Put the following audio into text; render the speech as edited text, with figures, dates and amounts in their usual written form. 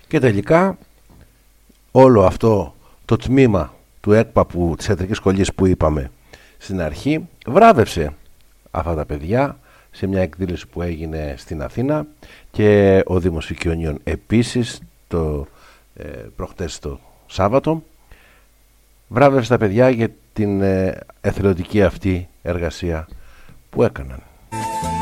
Και τελικά όλο αυτό το τμήμα του ΕΚΠΑ, της ιατρικής σχολής που είπαμε στην αρχή, βράβευσε αυτά τα παιδιά σε μια εκδήλωση που έγινε στην Αθήνα, και ο Δήμος Οικειονίων επίσης προχτές το Σάββατο βράβευσε τα παιδιά για την εθελοντική αυτή εργασία που έκαναν.